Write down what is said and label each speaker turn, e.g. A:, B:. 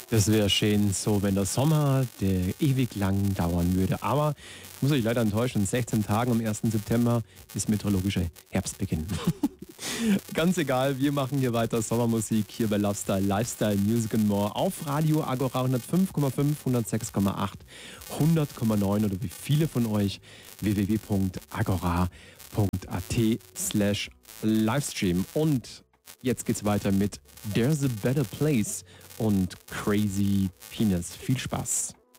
A: Das wäre schön, so wenn der Sommer, der ewig lang dauern würde. Aber ich muss euch leider enttäuschen, in 16 Tagen am 1. September ist meteorologischer Herbstbeginn. Ganz egal, wir machen hier weiter Sommermusik hier bei Lifestyle, Music and More auf Radio Agora 105,5, 106,8, 100,9 oder wie viele von euch www.agora.at/Livestream. Und jetzt geht's weiter mit There's a Better Place und Crazy Penis. Viel Spaß.